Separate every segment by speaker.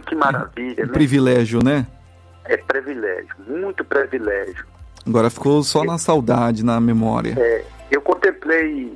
Speaker 1: que maravilha,
Speaker 2: Um
Speaker 1: né?
Speaker 2: privilégio, né?
Speaker 1: É privilégio, muito privilégio.
Speaker 2: Agora ficou só na saudade, na memória.
Speaker 1: Eu contemplei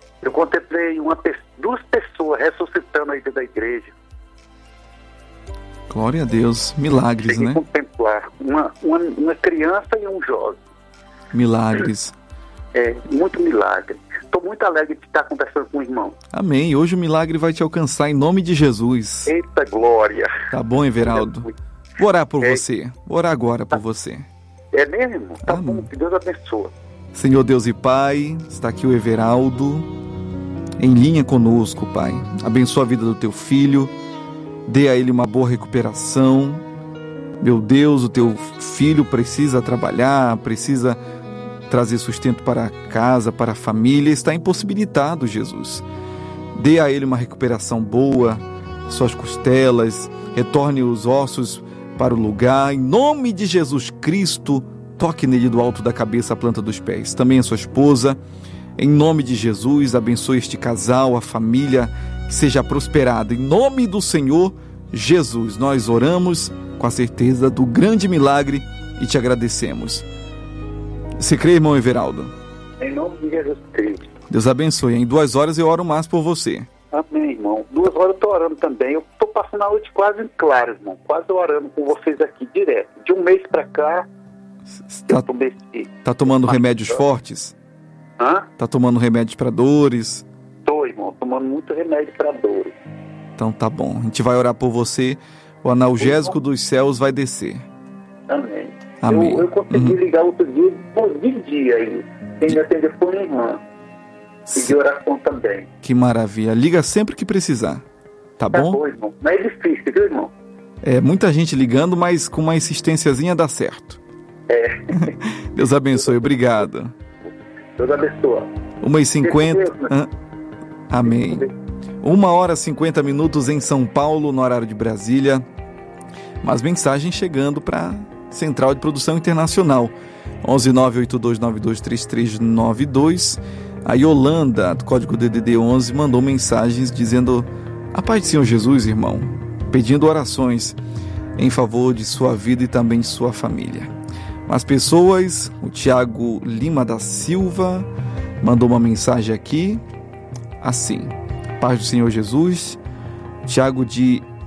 Speaker 1: duas pessoas ressuscitando aí dentro da igreja.
Speaker 2: Glória a Deus. Milagres,
Speaker 1: Cheguei a
Speaker 2: né?
Speaker 1: contemplar uma criança e um jovem.
Speaker 2: Milagres.
Speaker 1: Muito milagre. Estou muito alegre de estar conversando com o irmão.
Speaker 2: Amém. Hoje o milagre vai te alcançar em nome de Jesus.
Speaker 1: Eita glória.
Speaker 2: Tá bom, Everaldo? Vou orar por você. Vou orar agora por você.
Speaker 1: É mesmo, irmão? Tá
Speaker 2: Amém.
Speaker 1: bom, que Deus abençoe.
Speaker 2: Senhor Deus e Pai, está aqui o Everaldo em linha conosco, Pai. Abençoa a vida do teu filho, dê a ele uma boa recuperação. Meu Deus, o teu filho precisa trabalhar, precisa trazer sustento para a casa, para a família, está impossibilitado, Jesus. Dê a ele uma recuperação boa, suas costelas, retorne os ossos para o lugar, em nome de Jesus Cristo. Toque nele do alto da cabeça à planta dos pés. Também a sua esposa, em nome de Jesus, abençoe este casal, a família, que seja prosperada. Em nome do Senhor Jesus, nós oramos com a certeza do grande milagre e te agradecemos. Você crê, irmão Everaldo?
Speaker 1: Em nome de Jesus Cristo.
Speaker 2: Deus abençoe. Em 2 horas eu oro mais por você.
Speaker 1: Amém, irmão. 2 horas eu estou orando também. Eu estou passando a noite quase em claro, irmão. Quase orando com vocês aqui direto. De um mês para cá,
Speaker 2: Tá tomando remédios fortes? Tá tomando remédios para dores?
Speaker 1: Tô, irmão. Tomando muito remédio para dores.
Speaker 2: Então tá bom. A gente vai orar por você. O analgésico dos céus vai descer.
Speaker 1: Amém.
Speaker 2: Amém.
Speaker 1: Eu consegui ligar outro dia, de dia aí. Quem me atendeu foi minha irmã. E de oração também.
Speaker 2: Que maravilha. Liga sempre que precisar. Tá bom?
Speaker 1: Tá bom, irmão. Não é difícil, viu, irmão?
Speaker 2: É muita gente ligando, mas com uma insistênciazinha dá certo. Deus abençoe. Obrigado.
Speaker 1: Deus abençoe.
Speaker 2: 1h50. Amém. 1h50 em São Paulo, no horário de Brasília. Mas mensagem chegando para Central de Produção Internacional. 11982923392. A Yolanda, do código DDD 11, mandou mensagens dizendo: a paz do Senhor Jesus, irmão, pedindo orações em favor de sua vida e também de sua família. Mas pessoas, o Tiago Lima da Silva mandou uma mensagem aqui, assim: paz do Senhor Jesus. Tiago de